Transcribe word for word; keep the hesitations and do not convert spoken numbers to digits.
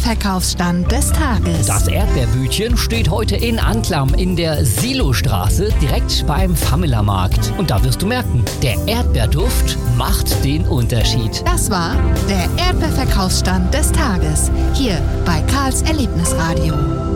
Erdbeerverkaufsstand des Tages. Das Erdbeerbütchen steht heute in Anklam in der Silostraße, direkt beim Famila-Markt. Und da wirst du merken, der Erdbeerduft macht den Unterschied. Das war der Erdbeerverkaufsstand des Tages, hier bei Karls Erlebnisradio.